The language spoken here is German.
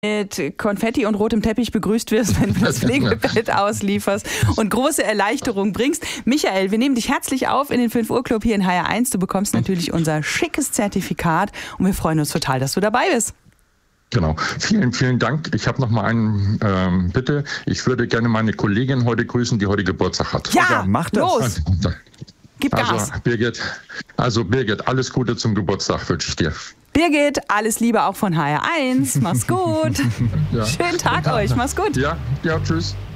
mit Konfetti und rotem Teppich begrüßt wirst, wenn du das Pflegebett auslieferst und große Erleichterung bringst. Michael, wir nehmen dich herzlich auf in den 5 Uhr Club hier in HR1. Du bekommst natürlich unser schickes Zertifikat und wir freuen uns total, dass du dabei bist. Genau. Vielen, vielen Dank. Ich habe noch mal einen Bitte. Ich würde gerne meine Kollegin heute grüßen, die heute Geburtstag hat. Ja, mach das. Los. Gib Gas. Birgit, alles Gute zum Geburtstag wünsche ich dir. Birgit, alles Liebe auch von HR1. Mach's gut. Ja. Schönen Tag euch. Mach's gut. Ja, tschüss.